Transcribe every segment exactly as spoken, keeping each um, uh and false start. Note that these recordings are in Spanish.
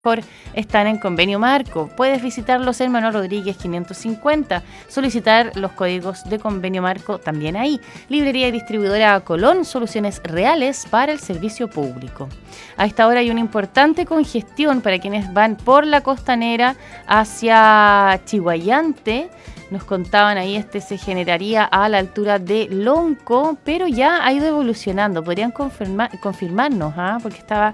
por estar en convenio marco. Puedes visitarlos en Manuel Rodríguez quinientos cincuenta, solicitar los códigos de convenio marco también ahí. Librería y distribuidora Colón, soluciones reales para el servicio público. A esta hora hay una importante congestión para quienes van por la costanera hacia Chiguayante. Nos contaban ahí, este se generaría a la altura de Lonco, pero ya ha ido evolucionando. Podrían confirmar, confirmarnos, ¿ah? Porque estaba...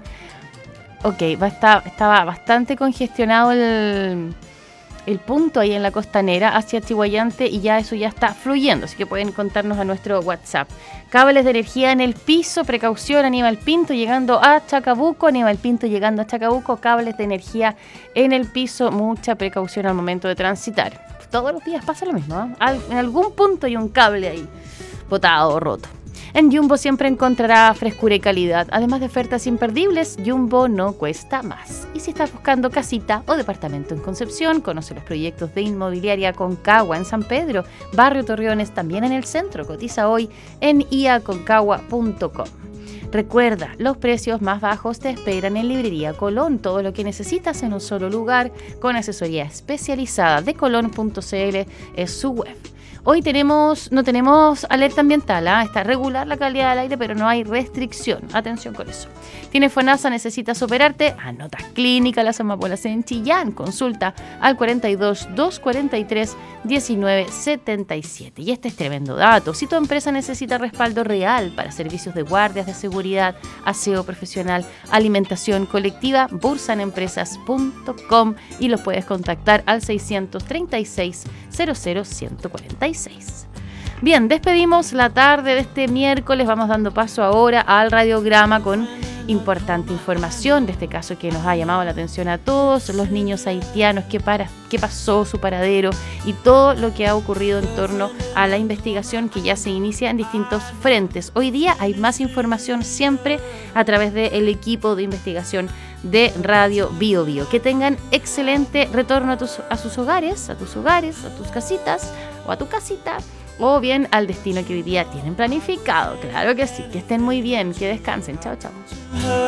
Ok, va a estar, estaba bastante congestionado el, el punto ahí en la costanera hacia Chiguayante y ya eso ya está fluyendo, así que pueden contarnos a nuestro WhatsApp. Cables de energía en el piso, precaución, Aníbal Pinto llegando a Chacabuco, Aníbal Pinto llegando a Chacabuco, cables de energía en el piso, mucha precaución al momento de transitar. Todos los días pasa lo mismo, ¿eh? Al, en algún punto hay un cable ahí botado o roto. En Jumbo siempre encontrará frescura y calidad. Además de ofertas imperdibles, Jumbo no cuesta más. Y si estás buscando casita o departamento en Concepción, conoce los proyectos de Inmobiliaria Concagua en San Pedro, Barrio Torreones, también en el centro. Cotiza hoy en i a concagua punto com. Recuerda, los precios más bajos te esperan en Librería Colón. Todo lo que necesitas en un solo lugar, con asesoría especializada de colón punto c l es su web. Hoy tenemos, no tenemos alerta ambiental, ¿eh? Está regular la calidad del aire, pero no hay restricción. Atención con eso. Tienes FONASA, necesitas operarte, anota clínica Las Amapolas en Chillán. Consulta al cuarenta y dos, doscientos cuarenta y tres, diecinueve setenta y siete. Y este es tremendo dato. Si tu empresa necesita respaldo real para servicios de guardias de seguridad, aseo profesional, alimentación colectiva, bursan empresas punto com y los puedes contactar al seiscientos treinta y seis, cero cero, ciento cuarenta y seis. Bien, despedimos la tarde de este miércoles. Vamos dando paso ahora al radiograma con importante información de este caso que nos ha llamado la atención a todos, los niños haitianos, qué, para, qué pasó, su paradero y todo lo que ha ocurrido en torno a la investigación que ya se inicia en distintos frentes. Hoy día hay más información siempre a través del equipo de investigación de Radio Bio Bio. Que tengan excelente retorno a, tus, a sus hogares, a tus hogares, a tus casitas o a tu casita, o bien al destino que hoy día tienen planificado. Claro que sí, que estén muy bien, que descansen. Chao, chao.